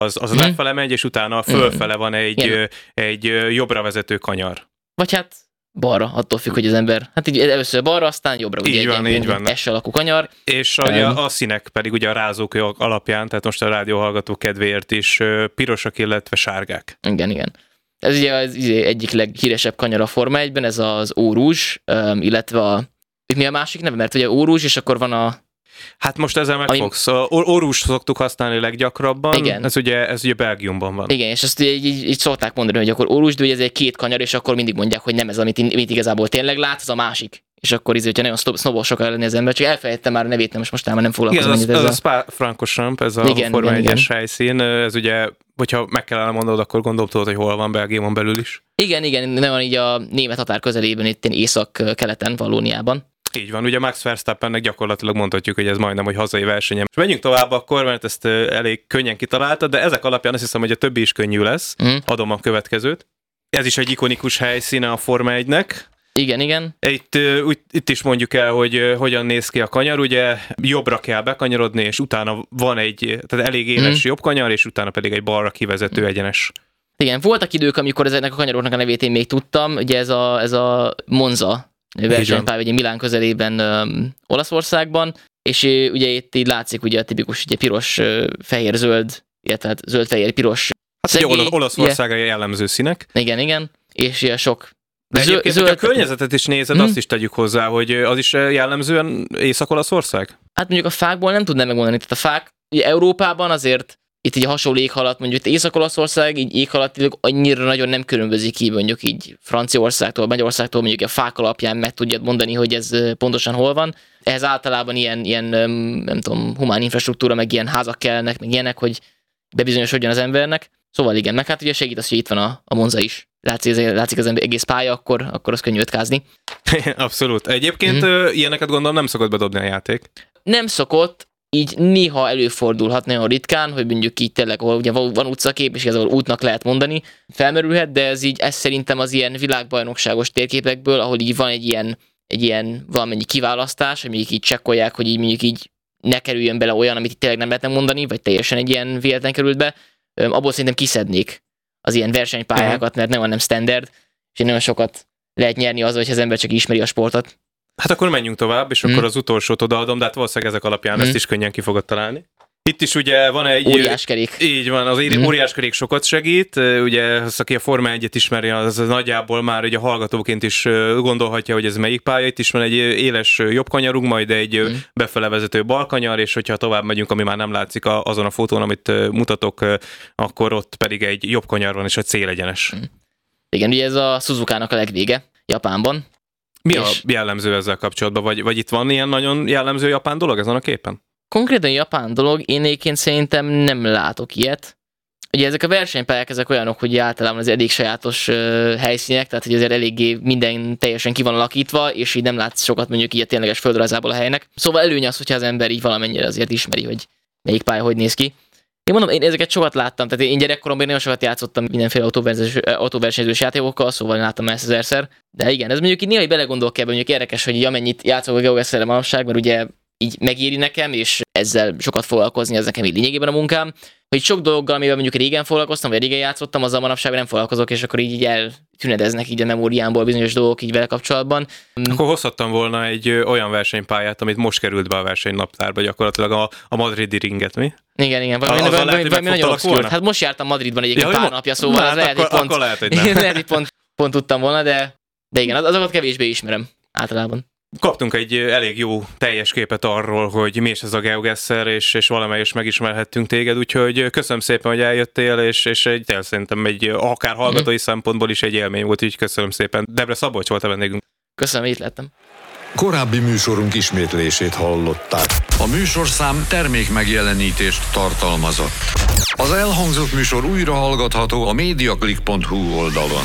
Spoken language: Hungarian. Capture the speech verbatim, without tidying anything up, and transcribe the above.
az, az mm. lefele megy, és utána fölfele van egy, egy jobbra vezető kanyar. Vagy hát balra, attól függ, hogy az ember, hát így először balra, aztán jobbra, ugye így van, egy így van. S alakú kanyar. És um, a, a színek pedig ugye a rázók alapján, tehát most a rádióhallgató kedvéért is pirosak, illetve sárgák. Igen, igen. Ez ugye az egyik leghíresebb kanyar a Forma egyben, ez az Eau Rouge, illetve a, mi a másik neve? Mert ugye Eau Rouge, és akkor van a... Hát most ezzel megfogsz. Ami... Eau Rouge szoktuk használni leggyakrabban, igen. Ez, ugye, ez ugye Belgiumban van. Igen, és ezt így, így, így szokták mondani, hogy akkor Eau Rouge, de ugye ez egy két kanyar, és akkor mindig mondják, hogy nem ez, amit, amit igazából tényleg látsz, az a másik. És akkor így, hogyha nagyon sznobosok lenni az ember, csak elfelejtettem már a nevét, nem, most most már nem foglalkozom. Igen, ez, ez a Spa-Francorchamps, ez a igen, Forma egyes helyszín, ez ugye, hogyha meg kellene mondanod, akkor gondolom tudod, hogy hol van Belgiumon belül is. Igen, igen, nem van így a német határ közelében, itt észak-keleten, Vallóniában. Így van, ugye Max Verstappennek gyakorlatilag mondhatjuk, hogy ez majdnem, hogy hazai versenyem. És menjünk tovább akkor, mert ezt elég könnyen kitaláltad, de ezek alapján azt hiszem, hogy a többi is könnyű lesz. Mm. Adom a következőt. Ez is egy ikonikus helyszíne a Forma egynek. Igen, igen. Itt, úgy, itt is mondjuk el, hogy hogyan néz ki a kanyar, ugye jobbra kell bekanyarodni, és utána van egy, tehát elég éles mm. jobb kanyar, és utána pedig egy balra kivezető egyenes. Igen, voltak idők, amikor ezeknek a kanyaroknak a nevét én még tudtam, ugye ez a, ez a Monza versenypálya, ugye Milán közelében um, Olaszországban, és ugye itt így látszik ugye a tipikus ugye piros, fehér, zöld, illetve hát zöld, fehér, piros hát szegély, ugye Olaszországra ugye, jellemző színek. Igen, igen, és ugye sok de egyébként, zöld, hogyha a környezetet is nézed, hmm. azt is tegyük hozzá, hogy az is jellemzően Észak-Olaszország? Hát mondjuk a fákból nem tudnám megmondani, tehát a fák ugye Európában azért itt így hasonló éghalat, mondjuk Észak-Olaszország így éghalatilag annyira nagyon nem különbözik ki, mondjuk így Franciaországtól, Magyarországtól, mondjuk a fák alapján meg tudjad mondani, hogy ez pontosan hol van. Ehhez általában ilyen, ilyen nem tudom, humán infrastruktúra, meg ilyen házak kellnek, meg ilyenek, hogy bebizonyosodjon az embernek. Szóval igen, meg hát ugye segít az, hogy itt van a, a Monza is. Látszik, látszik az ember egész pálya, akkor, akkor az könnyű ötkázni. Abszolút. Egyébként mm-hmm. ilyeneket gondolom nem szokott bedobni a játék. Nem szokott. Így néha előfordulhat nagyon ritkán, hogy mondjuk így tényleg, ahol ugye van utcakép, és igazából útnak lehet mondani, felmerülhet, de ez így, ez szerintem az ilyen világbajnokságos térképekből, ahol így van egy ilyen, egy ilyen valamennyi kiválasztás, hogy mondjuk így csekkolják, hogy így mondjuk így ne kerüljön bele olyan, amit így tényleg nem lehetne mondani, vagy teljesen egy ilyen véletlen került be, abból szerintem kiszednék az ilyen versenypályákat, mert nem van nem standard, és nagyon sokat lehet nyerni azzal, hogy az ember csak ismeri a sportot. Hát akkor menjünk tovább, és mm. akkor az utolsót odaadom, de hát valószínűleg ezek alapján mm. ezt is könnyen ki fogod találni. Itt is ugye van egy... Óriáskerék. Így van, az mm. óriáskerék sokat segít. Ugye, az, aki a Forma egyet ismeri, az nagyjából már ugye hallgatóként is gondolhatja, hogy ez melyik pálya. Itt is van egy éles jobb kanyarunk, majd egy mm. befele vezető bal kanyar, és hogyha tovább megyünk, ami már nem látszik azon a fotón, amit mutatok, akkor ott pedig egy jobb kanyar van, és a célegyenes. Mm. Igen, ugye ez a Suzukának a legvége, Japánban. Mi a jellemző ezzel kapcsolatban? Vagy, vagy itt van ilyen nagyon jellemző japán dolog ezen a képen? Konkrétan japán dolog, én egyébként szerintem nem látok ilyet. Ugye ezek a versenypályák, ezek olyanok, hogy általában az elég sajátos uh, helyszínek, tehát hogy azért eléggé minden teljesen ki van alakítva, és így nem látsz sokat mondjuk így a tényleges földrajzából a helynek. Szóval előny az, hogyha az ember így valamennyire azért ismeri, hogy melyik pálya hogy néz ki. Én mondom, én ezeket sokat láttam, tehát én gyerekkoromban nagyon sokat játszottam mindenféle autóversenyzős játékokkal, szóval én láttam ezt ezerszer. De igen, ez mondjuk így néha belegondolok ebben, mondjuk érdekes, hogy amennyit játszok a GeoGuessr-re manapság, mert ugye így megéri nekem, és ezzel sokat foglalkozni, ez nekem így lényegében a munkám, hogy sok dologgal, amivel mondjuk régen foglalkoztam, vagy régen játszottam, azzal manapság nem foglalkozok, és akkor így, így eltünedeznek így a memóriámból bizonyos dolgok így vele kapcsolatban. Akkor hozhattam volna egy olyan versenypályát, amit most került be a versenynaptárba, gyakorlatilag a, a madridi ringet, mi? Igen, igen, valami, valami, valami, valami nagyon obszkúr. Hát most jártam Madridban egyébként ja, pár napja, szóval az lehet, akkor, hogy pont, lehet, hogy nem. lehet, hogy pont, pont tudtam volna, de, de igen, azokat kevésbé ismerem általában. Kaptunk egy elég jó teljes képet arról, hogy mi is ez a GeoGuessr, és, és valamelyest megismerhettünk téged, úgyhogy köszönöm szépen, hogy eljöttél, és, és egy, tényleg szerintem egy akár hallgatói mm. szempontból is egy élmény volt, így köszönöm szépen. Debre Szabolcs volt a vendégünk. Köszönöm, hogy itt lettem. Korábbi műsorunk ismétlését hallották. A műsorszám termék megjelenítést tartalmazott. Az elhangzott műsor újra hallgatható a mediaclick pont hu oldalon.